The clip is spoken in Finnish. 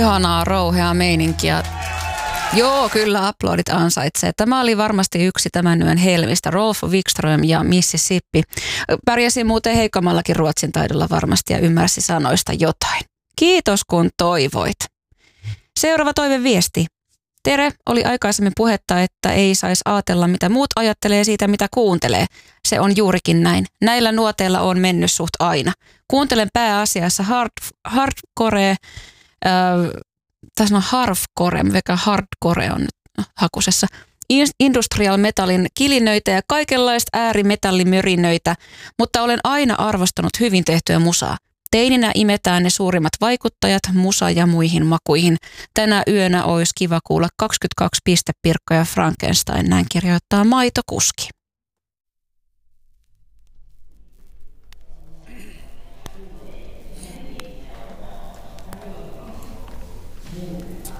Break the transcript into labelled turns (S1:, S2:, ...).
S1: Ihanaa rouheaa meininkiä. Joo, kyllä aplodit ansaitsee. Tämä oli varmasti yksi tämän yön helmistä. Rolf Wikström ja Mississippi. Pärjäsi muuten heikommallakin ruotsin taidolla varmasti ja ymmärsi sanoista jotain. Kiitos kun toivoit. Seuraava toiveviesti. Tere, oli aikaisemmin puhetta, että ei saisi ajatella, mitä muut ajattelee siitä, mitä kuuntelee. Se on juurikin näin. Näillä nuoteilla on mennyt suht aina. Kuuntelen pääasiassa hardcore, tässä on harfcore, mikä hardcore on nyt hakusessa. Industrial metallin kilinöitä ja kaikenlaista äärimetallimörinöitä, mutta olen aina arvostanut hyvin tehtyä musaa. Teininä imetään ne suurimmat vaikuttajat musa- ja muihin makuihin. Tänä yönä olisi kiva kuulla 22 pistepirkkoja ja Frankenstein, näin kirjoittaa Maitokuski.